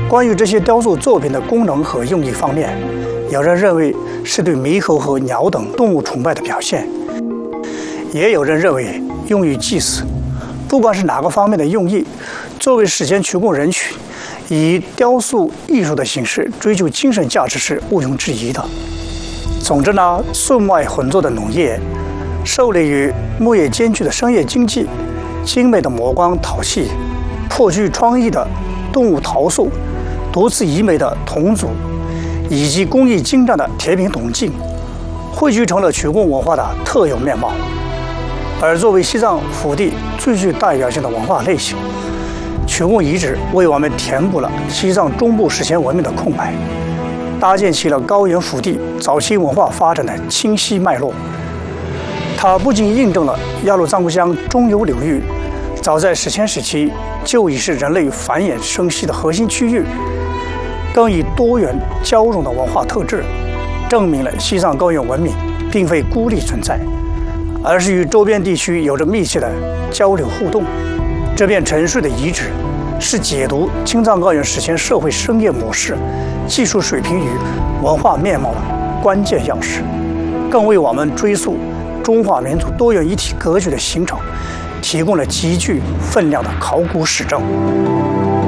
关于这些雕塑作品的功能和用意方面，有人认为是对猕猴和鸟等动物崇拜的表现，也有人认为用于祭祀。不管是哪个方面的用意，作为史前曲贡人群，以雕塑艺术的形式追求精神价值是毋庸置疑的。总之呢，粟麦混作的农业，受累于牧业艰巨的商业经济，精美的磨光陶器，颇具创意的动物陶塑，多姿怡美的铜组，以及工艺精湛的铁品铜镜，汇聚成了曲贡文化的特有面貌。而作为西藏腹地最具代表性的文化类型，曲贡遗址为我们填补了西藏中部史前文明的空白，搭建起了高原腹地早期文化发展的清晰脉络。它不仅印证了雅鲁藏布江中游流域早在史前时期就已是人类繁衍生息的核心区域，更以多元交融的文化特质，证明了西藏高原文明并非孤立存在，而是与周边地区有着密切的交流互动。这片沉睡的遗址，是解读青藏高原史前社会生业模式、技术水平与文化面貌的关键钥匙，更为我们追溯中华民族多元一体格局的形成提供了极具分量的考古史证。